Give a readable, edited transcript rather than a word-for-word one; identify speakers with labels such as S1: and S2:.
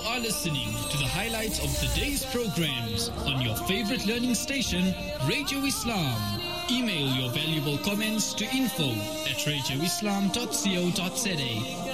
S1: are listening to the highlights of the day's programs on your favorite learning station, Radio Islam. Email your valuable comments to info@radioislam.co.za